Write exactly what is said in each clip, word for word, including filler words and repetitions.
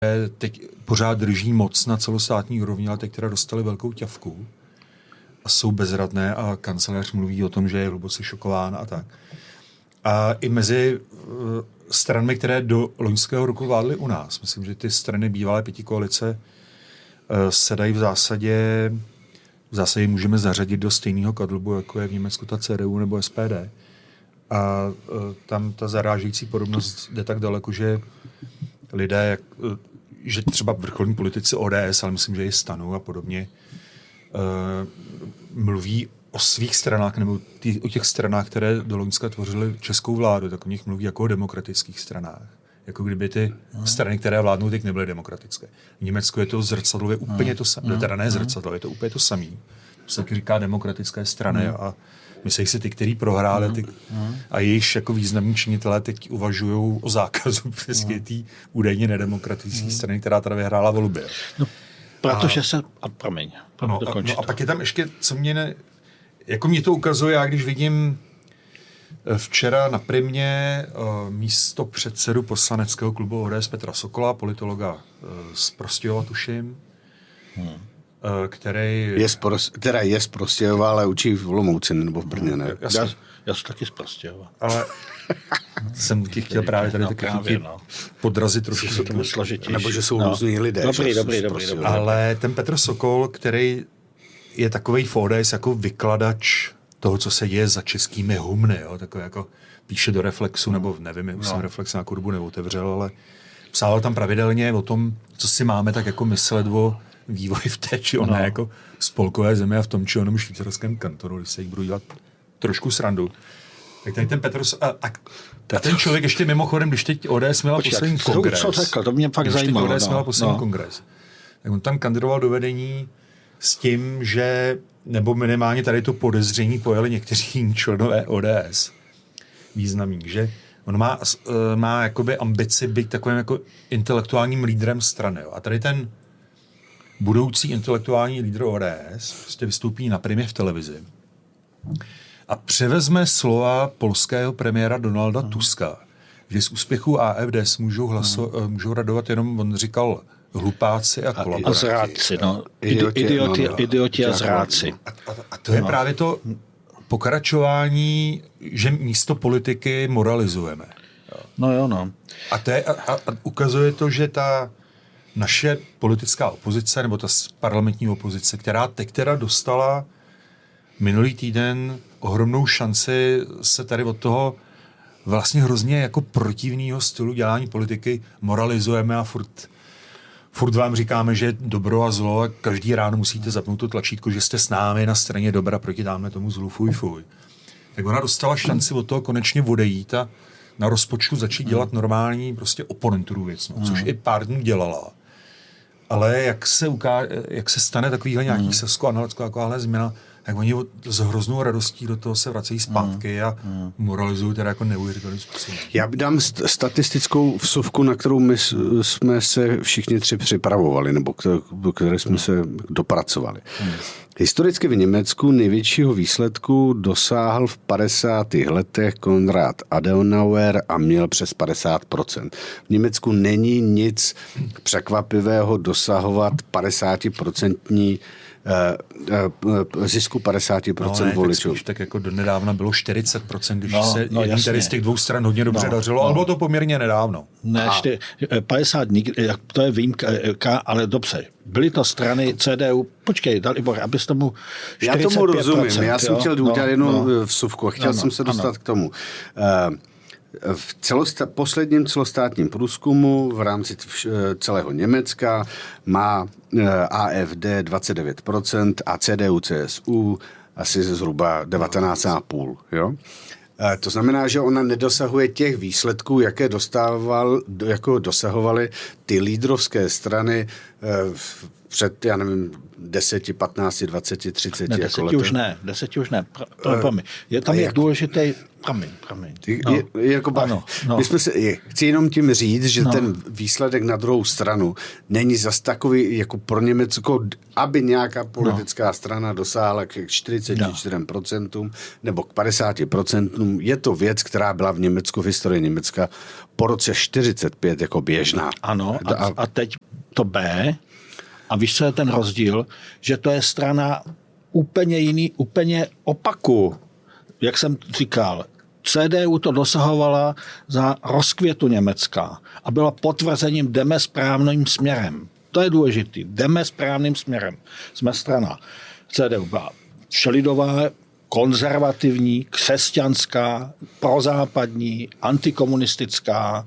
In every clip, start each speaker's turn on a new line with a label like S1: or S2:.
S1: teď pořád drží moc na celostátní úrovni, ale teď teda dostali velkou ťavku a jsou bezradné a kancléř mluví o tom, že je hluboce šokován a tak. A i mezi uh, stranami, které do loňského roku vládly u nás. Myslím, že ty strany bývalé pětikoalice uh, se dají v zásadě v zásadě můžeme zařadit do stejného kadlubu, jako je v Německu ta C D U nebo S P D. A uh, tam ta zarážející podobnost jde tak daleko, že lidé, jak, uh, že třeba vrcholní politici O D S, ale myslím, že i STANu a podobně, uh, mluví o svých stranách, nebo tý, o těch stranách, které do loňska tvořily českou vládu, tak o nich mluví jako o demokratických stranách. Jako kdyby ty hmm. strany, které vládnou, teď nebyly demokratické. V Německu je to zrcadlově úplně to samé. Hmm. Teda ne zrcadlově, je to úplně to samé. To se taky říká demokratické strany hmm. a myslí si ty, který prohráli ty, hmm. a jejichž jako významní činitelé teď uvažují o zákazu přesně té údajně nedemokratické hmm. strany, která teda vyhrála volby.
S2: No, protože a, se... A promiň.
S1: No, a, no a pak je tam ještě, co mě ne... Jako mě to ukazuje, já když vidím včera na Primě místo předsedu poslaneckého klubu O D S Petra Sokola, politologa z Prostějova, tuším, hmm. který...
S3: Je z Pros, teda je z Prostějova, ale učí v Olomouci nebo v Brně, ne?
S2: Já, já, já jsem taky z Prostějova.
S1: Ale jsem ti chtěl právě tady no, taky právě, no. podrazit trošku.
S3: Nebo že jsou no. různí lidé.
S2: Dobrý, dobrý, dobrý, dobrý.
S1: Ale ten Petr Sokol, který je takovej v O D S jako vykladač toho, co se děje za českými humny, jo? Takový jako píše do Reflexu, nebo nevím, už no. jsem Reflex nějakou dobu neotevřel, ale psával tam pravidelně o tom, co si máme tak jako myslet o vývoji v té či oné no. jako spolkové zemi a v tom či onom švýcarském kantonu, když se jich budu dělat trošku srandu. Tak tady ten Petr a, a, a ten člověk ještě mimochodem, když teď O D S měla
S2: Počkej,
S1: poslední
S2: co,
S1: kongres.
S2: Co řekl, to mě fakt
S1: když
S2: zajímalo.
S1: Když teď O D S měla
S2: no,
S1: poslední
S2: no.
S1: kongres, tak on tam kandidoval do vedení s tím, že, nebo minimálně tady to podezření pojali někteří členové O D S významný, že on má, má jakoby ambici být takovým jako intelektuálním lídrem strany. Jo. A tady ten budoucí intelektuální lídr O D S prostě vystoupí na Primě v televizi a převezme slova polského premiéra Donalda hmm. Tuska, že z úspěchu A F D můžou, hlaso, hmm. můžou radovat jenom, on říkal, hlupáci a kolaboranti.
S2: A zráci, no. Idioti, idioti, no, no. idioti a zráci.
S1: A, a, a to je no. právě to pokračování, že místo politiky moralizujeme. Jo.
S2: No jo, no.
S1: A, to je, a, a ukazuje to, že ta naše politická opozice, nebo ta parlamentní opozice, která teď teda dostala minulý týden ohromnou šanci se tady od toho vlastně hrozně jako protivného stylu dělání politiky moralizujeme a furt Furt vám říkáme, že je dobro a zlo a každý ráno musíte zapnout to tlačítko, že jste s námi na straně dobra proti dáme tomu zlu, fuj, fuj. Tak ona dostala šanci od toho konečně odejít a na rozpočtu začít dělat normální prostě oponenturu věcnou, což i pár dnů dělala. Ale jak se, uká- jak se stane takovýhle nějaký mm. sesko-analytická takováhle změna, tak oni s hroznou radostí do toho se vracejí zpátky mm. a mm. moralizují teda jako neuvěřitelným způsobem.
S3: Já dám st- statistickou vsuvku, na kterou my jsme se všichni tři připravovali, nebo do které jsme mm. se dopracovali. Mm. Historicky v Německu největšího výsledku dosáhl v padesátých letech Konrad Adenauer a měl přes padesát procent. V Německu není nic překvapivého dosahovat padesátiprocentní zisku padesát procent
S1: no, ne,
S3: voličů.
S1: Tak, tak jako do nedávna bylo čtyřicet procent, když
S2: no,
S1: se
S2: no,
S1: tady z těch dvou stran hodně dobře no, dařilo, no. ale bylo to poměrně nedávno.
S2: Ne, čty, padesát nikdy, to je výjimka, ale dobře. Byly to strany C D U, počkej, Dalibor, abys tomu čtyřicet pět procent.
S3: Já tomu rozumím, já jsem
S2: jo?
S3: chtěl udělat no, jednu no. vsuvku a chtěl no, no, jsem se dostat ano. k tomu. Uh, V celosta- posledním celostátním průzkumu v rámci celého Německa má A F D dvacet devět procent a C D U C S U asi zhruba devatenáct celá pět. Jo? To znamená, že ona nedosahuje těch výsledků, jaké dostával, jako dosahovaly ty lídrovské strany před, já nevím, deseti, patnácti, dvaceti, třiceti.
S2: Ne, deseti jako už ne, deseti už ne. Je tam je důležitý, Promiň, promiň.
S3: No. Je, jako ba,
S2: ano, no.
S3: My jsme se, je, chci jenom tím říct, že
S2: no.
S3: ten výsledek na druhou stranu není zas takový jako pro Německo, aby nějaká politická no. strana dosáhla k čtyřicet čtyři procent no. nebo k padesát procent. Je to věc, která byla v Německu, v historii Německa po roce čtyřicet pět jako běžná.
S2: Ano, a, a teď to B, a víš, co je ten rozdíl? Že to je strana úplně jiný, úplně opaku. Jak jsem říkal, C D U to dosahovala za rozkvětu Německa a byla potvrzením, jdeme správným směrem. To je důležitý. Jdeme správným směrem. Jsme strana. C D U byla všelidová, konzervativní, křesťanská, prozápadní, antikomunistická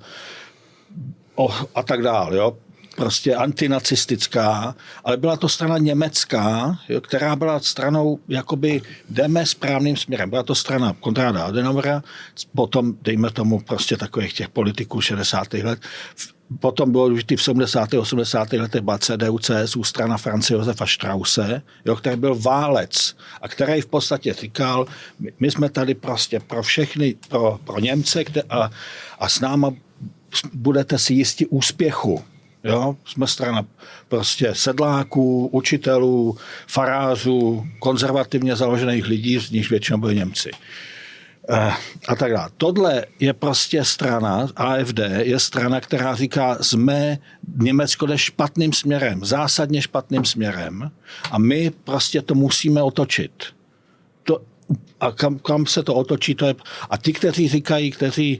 S2: a tak dále. Jo? Prostě antinacistická, ale byla to strana německá, jo, která byla stranou, jakoby jdeme správným směrem. Byla to strana Konráda Adenauera, potom, dejme tomu, prostě takových těch politiků šedesátých let. Potom bylo důležitý v sedmdesátých osmdesátých letech byla C D U C S U, strana Franze Josefa Strausse, jo, který byl válec a který v podstatě říkal, my, my jsme tady prostě pro všechny, pro, pro Němce kde, a, a s náma budete si jistí úspěchu. Jo, jsme strana prostě sedláků, učitelů, farářů, konzervativně založených lidí, z nich většinou byli Němci. Eh, a tak dále. Tohle je prostě strana, A F D je strana, která říká, jsme Německo jde špatným směrem, zásadně špatným směrem a my prostě to musíme otočit. To, a kam, kam se to otočí, to je... A ti, kteří říkají, kteří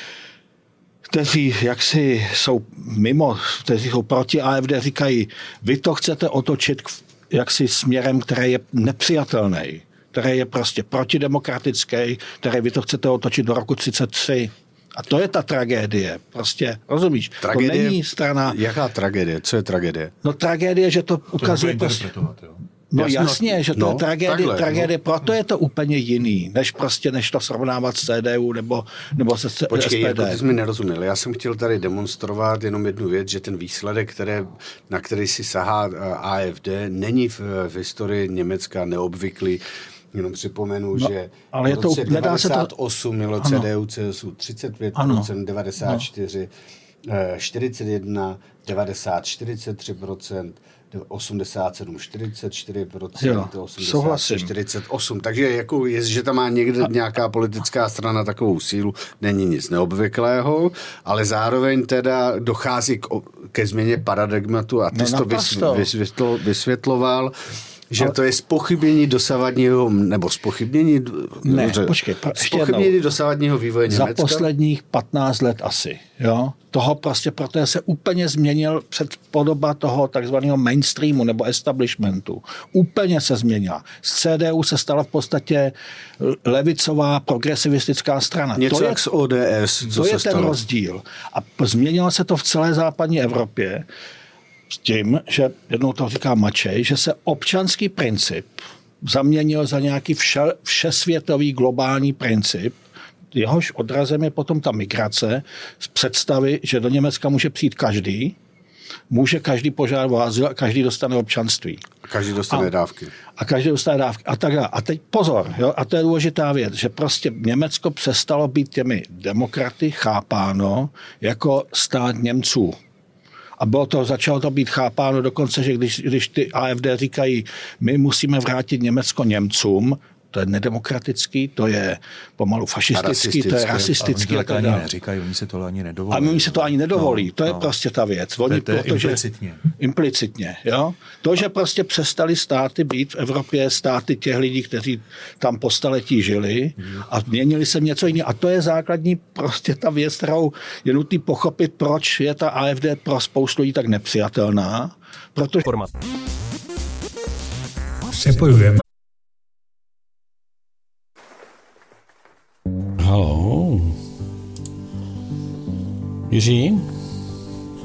S2: kteří jaksi jsou mimo, kteří jsou proti A F D, říkají, vy to chcete otočit jaksi směrem, který je nepřijatelný, který je prostě protidemokratický, který vy to chcete otočit do roku třicet tři. A to je ta tragédie. Prostě, rozumíš?
S3: Tragédie,
S2: to není strana...
S3: Jaká tragédie? Co je tragédie?
S2: No tragédie, že to ukazuje... To prostě... No jasně, jasně, že to no, je tragédie, takhle, tragédie, no. Proto je to úplně jiný, než prostě, než to srovnávat s C D U nebo, nebo se Počkej, S P D.
S3: Počkej, jako ty jsi mi nerozuměl. Já jsem chtěl tady demonstrovat jenom jednu věc, že ten výsledek, které, na který si sahá A F D, není v, v historii Německa neobvyklý. Jenom připomenu, no, že
S2: ale
S3: v roce
S2: to,
S3: devadesát osm mělo C D U C S U třicet pět procent, ano. devadesát čtyři, no. čtyřicet jedna, devadesát čtyřicet tři procent, osmdesát sedm čtyřicet čtyři procent, osmdesát čtyřicet osm. Takže jako je, že tam má někde nějaká politická strana takovou sílu, není nic neobvyklého, ale zároveň teda dochází k, ke změně paradigmatu a ty no, jsi to vysvětlo, vysvětloval, že ale... to je zpochybnění dosavadního, nebo zpochybnění,
S2: ne,
S3: dobře,
S2: počkej,
S3: zpochybnění dosavadního vývoje Německa.
S2: Za posledních patnáct let asi, jo. Toho prostě, protože se úplně změnil předpodoba toho takzvaného mainstreamu nebo establishmentu. Úplně se změnila. Z C D U se stala v podstatě levicová progresivistická strana.
S3: Něco
S2: to
S3: jak
S2: je,
S3: z O D S.
S2: Co to je ten stalo? Rozdíl. A změnilo se to v celé západní Evropě s tím, že jednou to říká Mačej, že se občanský princip zaměnil za nějaký vše, všesvětový globální princip, jehož odrazem je potom ta migrace z představy, že do Německa může přijít každý, může každý požádat o azyl a každý dostane občanství.
S3: A každý dostane a, dávky.
S2: A každý dostane dávky. A tak dále. A teď pozor, jo, a to je důležitá věc, že prostě Německo přestalo být těmi demokraty chápáno jako stát Němců. A bylo to, začalo to být chápáno dokonce, že když, když ty A F D říkají, my musíme vrátit Německo Němcům, to je nedemokratický, to je pomalu fašistický, to je rasistický.
S1: A oni to ani neříkají, oni si to ani nedovolí.
S2: A oni si to ani nedovolí, no, to je no. prostě ta věc. Oni,
S1: to je
S2: protože,
S1: implicitně.
S2: Implicitně, jo. To, že prostě přestali státy být v Evropě státy těch lidí, kteří tam po staletí žili a změnili se něco jiného. A to je základní prostě ta věc, kterou je nutný pochopit, proč je ta A F D pro spoustu lidí tak nepřijatelná. Protože...
S4: Přepojujeme.
S5: Haló? Jiří?